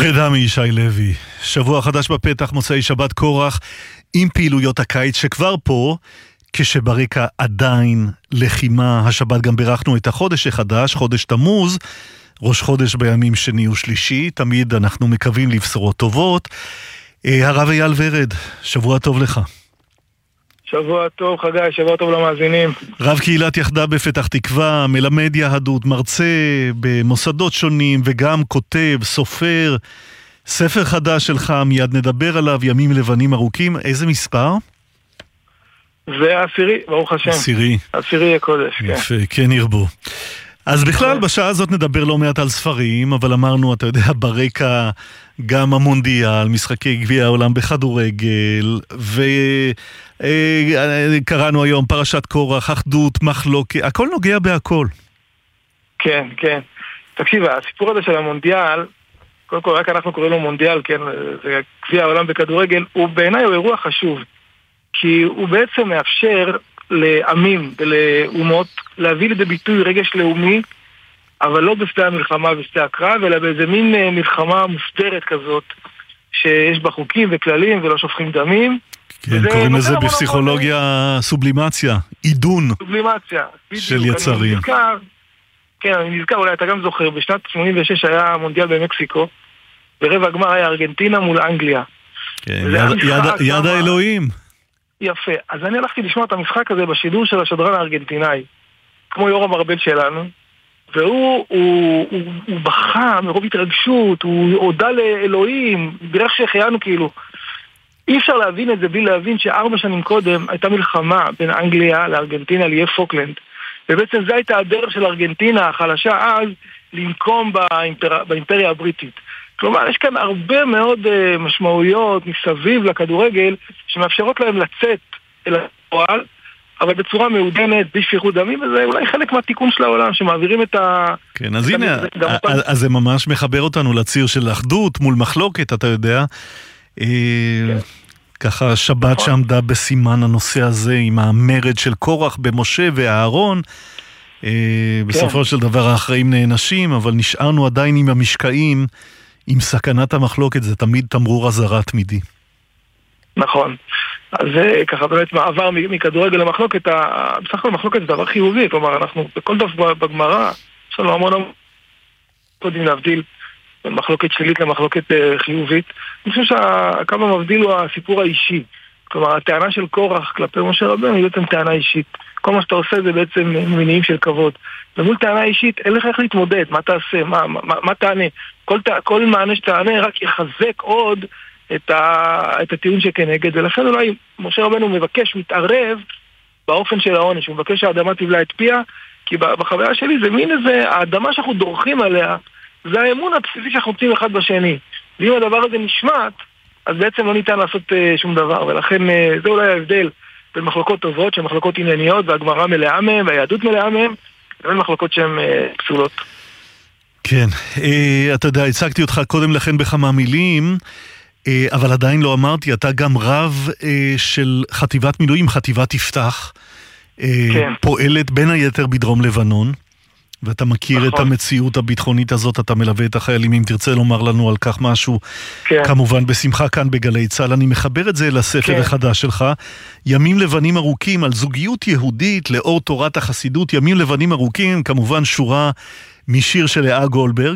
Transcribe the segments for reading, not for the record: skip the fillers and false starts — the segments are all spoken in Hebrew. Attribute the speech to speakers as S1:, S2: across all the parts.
S1: פרידה מישי לוי. שבוע חדש בפתח, מוצאי שבת קורח, עם פעילויות הקיץ שכבר פה, כשברקע עדיין לחימה. השבת גם בירכנו את החודש החדש, חודש תמוז, ראש חודש בימים שני ושלישי. תמיד אנחנו מקווים לבשורות טובות. הרב אייל ורד, שבוע טוב לך.
S2: שבוע טוב חגי, שבוע טוב למאזינים.
S1: רב קהילת יחדה בפתח תקווה, מלמד יהדות, מרצה במוסדות שונים וגם כותב, סופר. ספר חדש שלך, מיד נדבר עליו, ימים לבנים ארוכים. איזה מספר?
S2: זה העשירי, ברוך השם. העשירי הקודש, כן.
S1: יפה, כן ירבו. אז בכלל בשעה הזאת נדבר לא מעט על ספרים, אבל אמרנו, אתה יודע, ברקע גם המונדיאל, משחקי גביע העולם בכדורגל, וקראנו היום פרשת קורח, אחדות, מחלוקת, הכל נוגע בהכל.
S2: כן, כן. תקשיב, הסיפור הזה של המונדיאל, קודם כל רק אנחנו קוראים לו מונדיאל, כן, זה גביע העולם בכדורגל, הוא בעיניי הוא אירוע חשוב, כי הוא בעצם מאפשר לעמים ולאומות להביא לידי ביטוי רגש לאומי, אבל לא בשדה המלחמה ושדה הקרב, אלא באיזה מין מלחמה מוסדרת כזאת, שיש בה חוקים וכללים ולא שופכים דמים.
S1: כן, קוראים לזה בפסיכולוגיה סובלימציה, עידון של יצרים.
S2: כן, אני נזכר, אולי אתה גם זוכר, בשנת 86 היה מונדיאל במקסיקו, ורבע הגמר היה ארגנטינה מול אנגליה.
S1: כן, יד האלוהים.
S2: יפה, אז אני הלכתי לשמוע את המשחק הזה בשידור של השדרן הארגנטינאי, כמו יורם ארבל שלנו, והוא בכה מרוב התרגשות, הוא הודע לאלוהים, בדרך שהחיינו כאילו. אי אפשר להבין את זה בלי להבין ש4 שנים קודם הייתה מלחמה בין אנגליה לארגנטינה לאיי פוקלנד, ובעצם זו הייתה הדרך של ארגנטינה החלשה אז לנקום באימפריה הבריטית. כלומר, יש כאן הרבה מאוד משמעויות מסביב לכדורגל שמאפשרות להם לצאת אל הפועל, אבל בצורה מעודנת, בשפיכות דמים, וזה אולי חלק מהתיקון של העולם, שמעבירים את ה...
S1: כן, אז הנה, אז זה ממש מחבר אותנו לציר של אחדות מול מחלוקת, אתה יודע. ככה שבת שעמדה בסימן הנושא הזה, עם המרד של קורח במשה ואהרון, בסופו של דבר האחראים נענשים, אבל נשארנו עדיין עם המשקעים, עם סכנת המחלוקת, זה תמיד תמרור אזהרה תמידי.
S2: נכון. אז זה ככה באמת מעבר מכדורגל למחלוקת, בסך הכל מחלוקת זה דבר חיובי, כלומר אנחנו בכל דבר בגמרא, יש לנו המון קודים להבדיל בין מחלוקת שלילית למחלוקת חיובית. אני חושב שהקו המבדיל הוא הסיפור האישי, כלומר הטענה של קורח כלפי משה רבנו היא בעצם טענה אישית, כל מה שאתה עושה זה בעצם מניעים של כבוד, ומול טענה אישית אין לך איך להתמודד, מה תעשה, מה תענה, כל מענה שתענה רק יחזק עוד את הטיעון שכנגד, ולכן אולי משה רבנו מבקש, מתערב באופן של העונש, הוא מבקש שהאדמה תבלע את פיה, כי בחוויה שלי זה מין איזה, האדמה שאנחנו דורכים עליה, זה האמון הבסיסי שאנחנו רוצים אחד בשני, ואם הדבר הזה נשמט, אז בעצם לא ניתן לעשות שום דבר, ולכן זה אולי ההבדל בין מחלוקות טובות, שהן מחלוקות ענייניות, והגמרא מלאה מהן, והיהדות מלאה מהן, לבין מחלוקות שהן פסולות.
S1: כן, אתה יודע, הצגתי אותך קודם לכן בכמה מילים, אבל עדיין לא אמרתי, אתה גם רב של חטיבת מילואים, חטיבת יפתח, פועלת בין היתר בדרום לבנון, ואתה מכיר את המציאות הביטחונית הזאת, אתה מלווה את החיילים, אם תרצה לומר לנו על כך משהו, כמובן בשמחה כאן בגלי צהל. אני מחבר את זה לספר החדש שלך, ימים לבנים ארוכים, על זוגיות יהודית לאור תורת החסידות, ימים לבנים ארוכים, כמובן שורה משיר של לאה גולדברג,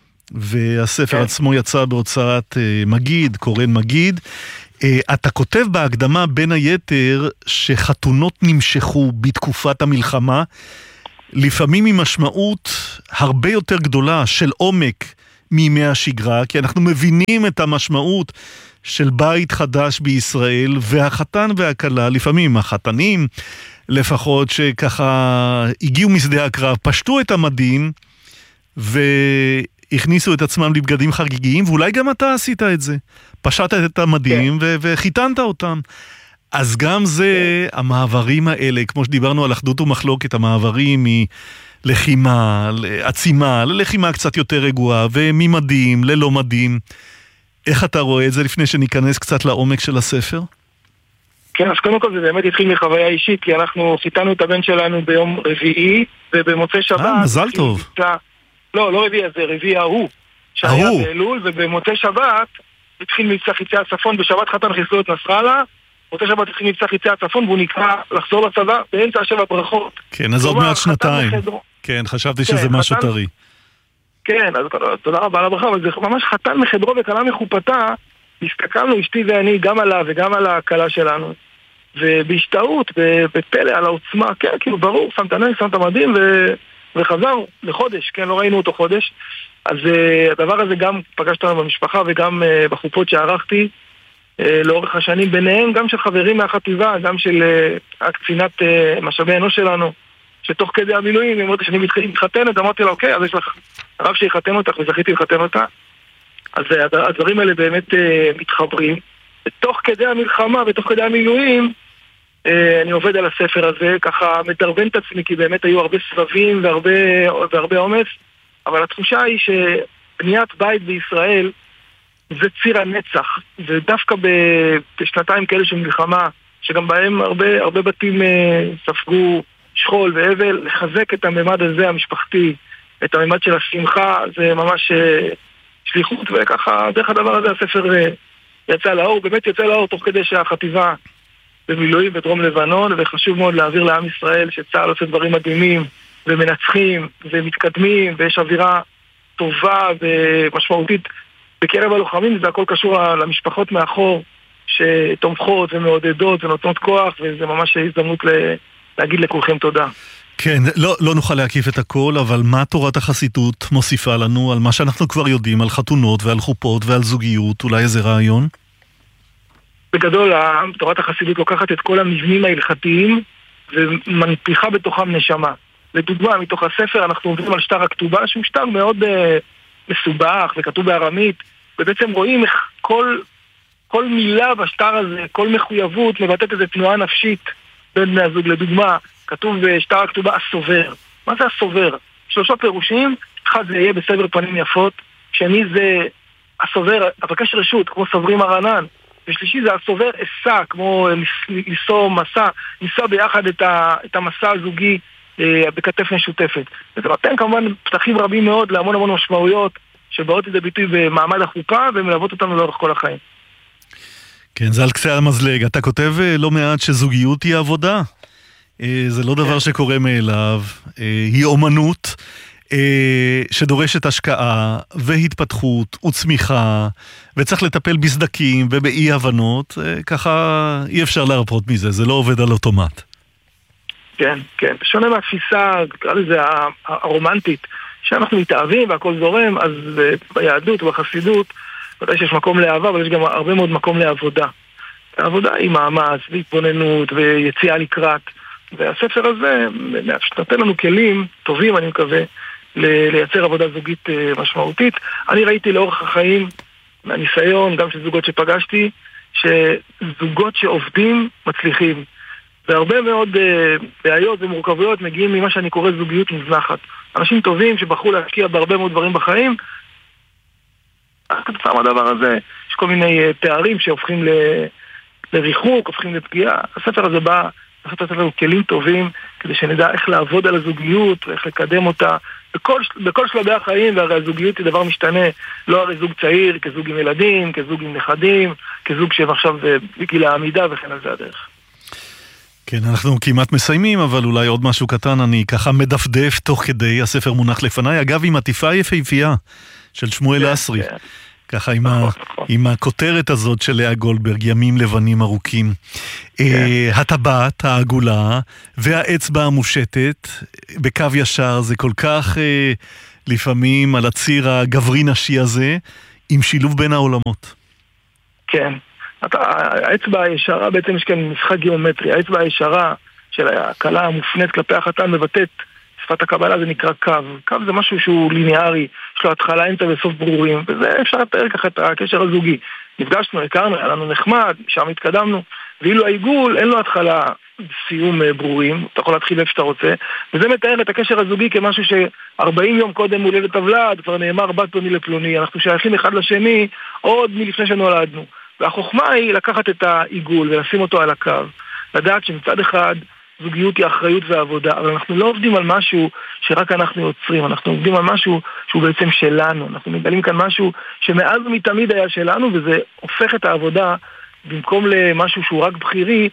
S1: והספר עצמו יצא בהוצאת מגיד, קורן מגיד. אתה כותב בהקדמה בין היתר שחתונות נמשכו בתקופת המלחמה, לפעמים עם משמעות הרבה יותר גדולה של עומק מימי השגרה, כי אנחנו מבינים את המשמעות של בית חדש בישראל, והחתן והכלה, לפעמים החתנים לפחות, שככה הגיעו משדה הקרב, פשטו את המדים והכניסו את עצמם לבגדים חגיגיים, ואולי גם אתה עשית את זה, פשטת את המדים וחיתנת אותם. אז גם זה, המעברים האלה, כמו שדיברנו על אחדות ומחלוקת, המעברים מלחימה, לעצימה, ללחימה קצת יותר רגועה, וממדים ללא מדים. איך אתה רואה את זה לפני שניכנס קצת לעומק של הספר?
S2: כן, אז קודם כל זה באמת התחיל מחוויה אישית, כי אנחנו חיתנו את הבן שלנו ביום רביעי, ובמוצאי שבת...
S1: מזל טוב.
S2: לא רביעי הזה, רביעי ההוא. שהיה באלול, ובמוצאי שבת התחיל מבצע חיצי הצפון, בשבת חתן חיסלו את נסראללה, מוצאי שבת התחיל מבצע חיצי הצפון, והוא נקרא לחזור לצבא באמצע 7 ברכות.
S1: כן, אז עוד מעט שנתיים. כן, חשבתי שזה משהו טרי.
S2: כן, אז תודה רבה על הברכה, אבל זה ממש חתן מחדרו וכלה מחופתה, הסתכלנו אשתי ואני גם עליו וגם על הכלה שלנו, ובהשתאות, בפלא על העוצמה, כן, כאילו ברור, שם את הנס, שם את המדים וחזר לחודש, כן, לא ראינו אותו חודש. אז הדבר הזה גם פגשת לנו במשפחה וגם בחופות שערכתי לאורך השנים, ביניהם גם של חברים מהחטיבה, גם של הקצינת משאבי אנוש שלנו, שתוך כדי המילואים, אם אמרתי שאני מתחתנת, אמרתי לה, אוקיי, אז יש לך הרב שיחתן אותך וזכיתי לחתן אותה. אז הדברים האלה באמת מתחברים. ותוך כדי המלחמה ותוך כדי המילואים, אני עובד על הספר הזה, ככה מדרבן את עצמי, כי באמת היו הרבה סבבים והרבה עומס, אבל התחושה היא שבניית בית בישראל זה ציר הנצח, ודווקא בשנתיים כאלה של מלחמה, שגם בהם הרבה בתים ספגו שכול ואבל, לחזק את הממד הזה המשפחתי, את הממד של השמחה, זה ממש שליחות, וככה דרך הדבר הזה הספר יצא לאור, באמת יצא לאור תוך כדי שהחטיבה במילואים בדרום לבנון, וחשוב מאוד להעביר לעם ישראל שצה"ל עושה דברים מדהימים ומנצחים ומתקדמים, ויש אווירה טובה ומשמעותית בקרב הלוחמים, זה הכל קשור למשפחות מאחור שתומכות ומעודדות ונותנות כוח, וזה ממש הזדמנות להגיד לכולכם תודה.
S1: כן, לא נוכל להקיף את הכל, אבל מה תורת החסידות מוסיפה לנו על מה שאנחנו כבר יודעים, על חתונות ועל חופות ועל זוגיות, אולי איזה רעיון?
S2: בגדול, תורת החסידות לוקחת את כל המבנים ההלכתיים ומנפיחה בתוכם נשמה. לדוגמה, מתוך הספר אנחנו עוברים על שטר הכתובה, שהוא שטר מאוד מסובך וכתוב בארמית, ובעצם רואים איך כל מילה בשטר הזה, כל מחויבות מבטאת איזו תנועה נפשית בין בני הזוג. לדוגמה, כתוב בשטר הכתובה הסובר. מה זה הסובר? 3 פירושים, אחד זה יהיה בסבר פנים יפות, שני זה הסובר, אבקש רשות, כמו סוברים הרענן, ושלישי זה הסובר אסע, כמו לישוא מסע, לישוא ביחד את המסע הזוגי בכתף משותפת. וזה נותן כמובן פתחים רבים מאוד להמון משמעויות שבאות לידי ביטוי במעמד החופה ומלוות אותנו לאורך כל החיים.
S1: כן, זה על קצה המזלג. אתה כותב לא מעט שזוגיות היא עבודה. זה לא דבר שקורה מאליו. היא אומנות שדורשת השקעה והתפתחות וצמיחה, וצריך לטפל בסדקים ובאי הבנות. ככה אי אפשר להרפות מזה, זה לא עובד על אוטומט.
S2: כן, כן. שונה מהתפיסה, קרא לזה הרומנטית, שאנחנו מתאהבים והכל זורם, אז ביהדות ובחסידות, ודאי שיש מקום לאהבה, אבל יש גם הרבה מאוד מקום לעבודה. העבודה היא מאמץ והתבוננות ויציאה לקראת, והספר הזה נותן לנו כלים טובים, אני מקווה, לייצר עבודה זוגית משמעותית. אני ראיתי לאורך החיים, מהניסיון, גם של זוגות שפגשתי, שזוגות שעובדים מצליחים. והרבה מאוד בעיות ומורכבויות מגיעים ממה שאני קורא זוגיות מוזנחת. אנשים טובים שבחרו להשקיע בהרבה מאוד דברים בחיים, כתוצאה מהדבר הזה יש כל מיני פערים שהופכים לריחוק, הופכים לפגיעה. הספר הזה בא לתת לנו כלים טובים כדי שנדע איך לעבוד על הזוגיות ואיך לקדם אותה בכל שלבי החיים, והרי הזוגיות היא דבר משתנה, לא הרי זוג צעיר, כזוג עם ילדים, כזוג עם נכדים, כזוג שהם עכשיו בגיל העמידה וכן על זה הדרך.
S1: כן, אנחנו כמעט מסיימים, אבל אולי עוד משהו קטן, אני ככה מדפדף תוך כדי, הספר מונח לפניי, אגב עם עטיפה יפהפייה של שמואל אסרי, ככה עם הכותרת הזאת של לאה גולדברג, ימים לבנים ארוכים, הטבעת העגולה והאצבע המושטת בקו ישר, זה כל כך לפעמים על הציר הגברי נשי הזה, עם שילוב בין העולמות.
S2: כן. האצבע הישרה, בעצם יש כאן משחק גיאומטרי, האצבע הישרה של הקלה המופנית כלפי החתן מבטאת, שפת הקבלה זה נקרא קו, קו זה משהו שהוא ליניארי, יש לו התחלה, אמצע וסוף ברורים, וזה אפשר לתאר ככה את הקשר הזוגי. נפגשנו, הכרנו, היה לנו נחמד, שם התקדמנו, ואילו העיגול אין לו התחלה סיום ברורים, אתה יכול להתחיל איפה שאתה רוצה, וזה מתאר את הקשר הזוגי כמשהו ש40 יום קודם מולדת הוולד, כבר נאמר בת פלוני לפלוני, אנחנו שייכים אחד לשני עוד מלפני שנולדנו. והחוכמה היא לקחת את העיגול ולשים אותו על הקו. לדעת שמצד אחד זוגיות היא אחריות ועבודה, אבל אנחנו לא עובדים על משהו שרק אנחנו יוצרים, אנחנו עובדים על משהו שהוא בעצם שלנו, אנחנו מגלים כאן משהו שמאז ומתמיד היה שלנו, וזה הופך את העבודה במקום למשהו שהוא רק בחירי,